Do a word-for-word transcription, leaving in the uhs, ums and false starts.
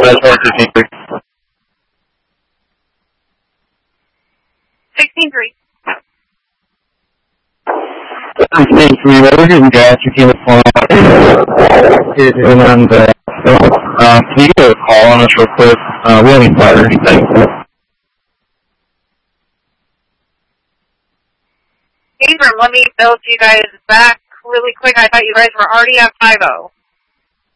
that's one fifteen three. Sixteen three. Sixteen three. We're getting gas. You came up on and then uh, uh, can you get a call on us real quick? Uh, we haven't fired anything. Abram, let me build you guys back really quick. I thought you guys were already at five oh.